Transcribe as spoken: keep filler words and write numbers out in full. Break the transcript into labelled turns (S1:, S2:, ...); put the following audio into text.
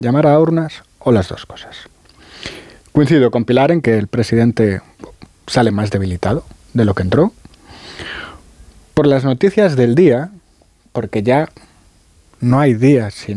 S1: llamar a urnas o las dos cosas. Coincido con Pilar en que el presidente sale más debilitado de lo que entró. Por las noticias del día, porque ya no hay días sin